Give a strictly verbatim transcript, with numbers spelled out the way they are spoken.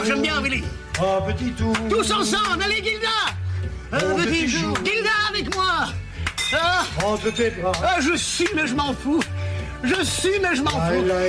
j'aime bien, Willy. Un petit tour. Tous ensemble, allez, Gilda. Un Un petit petit jour. jour. Gilda, avec moi. Ah, Entre tes bras. ah, je suis, mais je m'en fous. Je suis, mais je m'en I fous. like